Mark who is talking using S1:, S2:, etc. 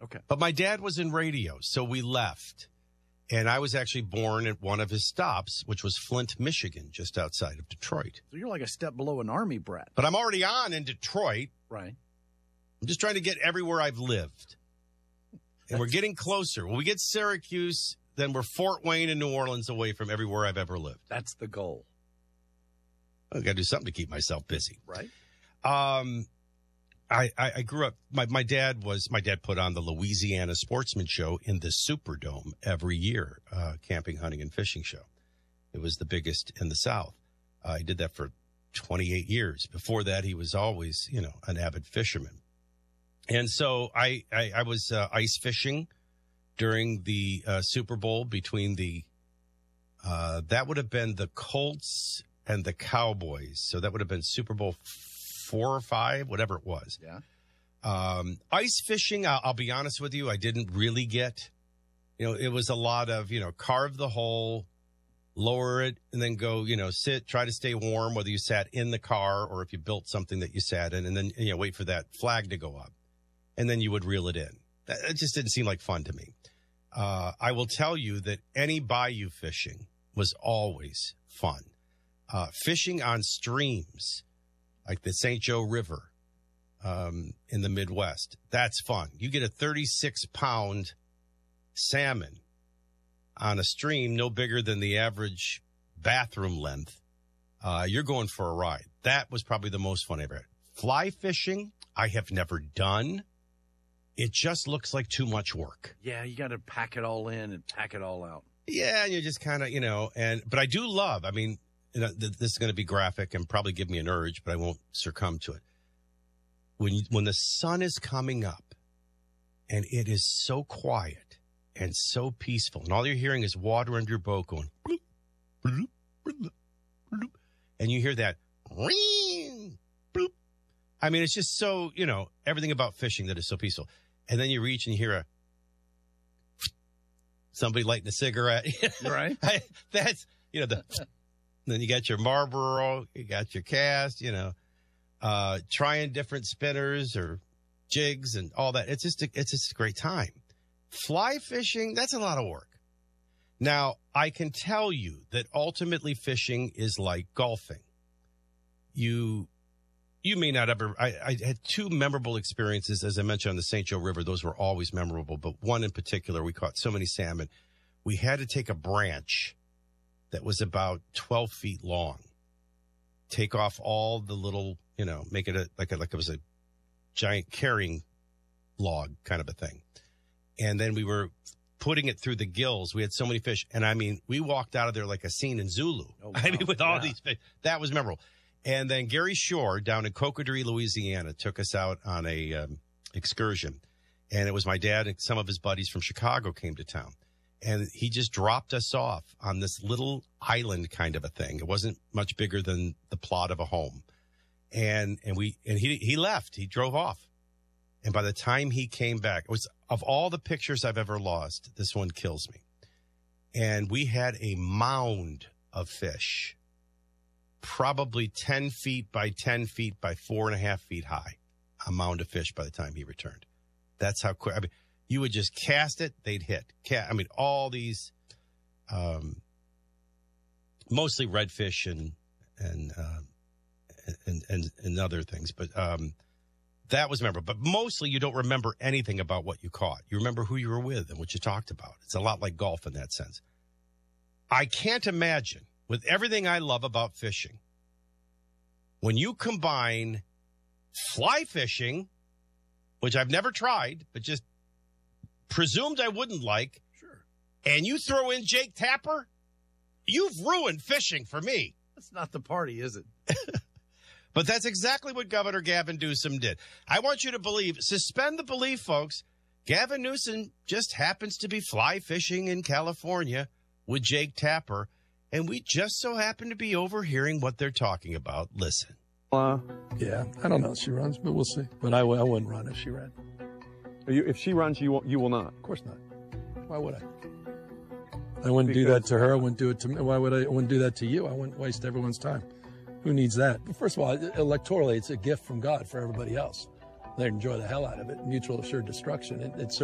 S1: Okay.
S2: But my dad was in radio, so we left. And I was actually born at one of his stops, which was Flint, Michigan, just outside of Detroit.
S1: So you're like a step below an Army brat.
S2: But I'm already on in Detroit.
S1: Right.
S2: I'm just trying to get everywhere I've lived. And we're getting closer. When we get Syracuse, then we're Fort Wayne and New Orleans away from everywhere I've ever lived.
S1: That's the goal.
S2: I've got to do something to keep myself busy.
S1: Right.
S2: I grew up, my dad put on the Louisiana Sportsman Show in the Superdome every year, camping, hunting, and fishing show. It was the biggest in the South. He did that for 28 years. Before that, he was always, an avid fisherman. And so I was ice fishing during the Super Bowl between that would have been the Colts and the Cowboys. So that would have been Super Bowl 4 or 5, whatever it was.
S1: Yeah.
S2: Ice fishing, I'll be honest with you, I didn't really get. It was a lot of, carve the hole, lower it, and then go, sit, try to stay warm, whether you sat in the car or if you built something that you sat in, and then, wait for that flag to go up. And then you would reel it in. It just didn't seem like fun to me. I will tell you that any bayou fishing was always fun. Fishing on streams, like the St. Joe River in the Midwest. That's fun. You get a 36-pound salmon on a stream no bigger than the average bathroom length. You're going for a ride. That was probably the most fun I ever had. Fly fishing, I have never done. It just looks like too much work.
S1: Yeah, you got to pack it all in and pack it all out.
S2: Yeah, and you just kind of, but I do love, this is going to be graphic and probably give me an urge, but I won't succumb to it. When the sun is coming up and it is so quiet and so peaceful and all you're hearing is water under your boat going, bloop, bloop, bloop, bloop, and you hear that, ring, bloop. It's just so, everything about fishing that is so peaceful. And then you reach and you hear somebody lighting a cigarette.
S1: Right.
S2: That's, then you got your Marlboro, you got your cast, trying different spinners or jigs and all that. It's just a great time. Fly fishing, that's a lot of work. Now, I can tell you that ultimately fishing is like golfing. You may not ever, I had 2 memorable experiences, as I mentioned, on the St. Joe River. Those were always memorable, but one in particular, we caught so many salmon. We had to take a branch that was about 12 feet long, take off all the little, make it like it was a giant carrying log kind of a thing. And then we were putting it through the gills. We had so many fish. And we walked out of there like a scene in Zulu. Oh, wow. With all these fish. That was memorable. And then Gary Shore down in Cocodrie, Louisiana, took us out on a excursion. And it was my dad and some of his buddies from Chicago came to town. And he just dropped us off on this little island kind of a thing. It wasn't much bigger than the plot of a home. And he left. He drove off. And by the time he came back, it was, of all the pictures I've ever lost, this one kills me. And we had a mound of fish, probably 10 feet by 10 feet by 4.5 feet high, a mound of fish by the time he returned. That's how quick. You would just cast it, they'd hit. All these, mostly redfish and other things. But that was memorable. But mostly you don't remember anything about what you caught. You remember who you were with and what you talked about. It's a lot like golf in that sense. I can't imagine, with everything I love about fishing, when you combine fly fishing, which I've never tried, but just presumed I wouldn't like,
S1: sure,
S2: and you throw in Jake Tapper, you've ruined fishing for me.
S1: That's not the party, is it?
S2: But that's exactly what Governor Gavin Newsom did. I want you to suspend the belief, folks. Gavin Newsom just happens to be fly fishing in California with Jake Tapper, and we just so happen to be overhearing what they're talking about. Listen.
S3: Yeah, I don't know if she runs, but we'll see. But I wouldn't run if she ran.
S4: If she runs, you will not?
S3: Of course not. Why would I? I wouldn't do that to her. I wouldn't do it to me. Why would I wouldn't do that to you? I wouldn't waste everyone's time. Who needs that? First of all, electorally, it's a gift from God for everybody else. They enjoy the hell out of it. Mutual assured destruction. It's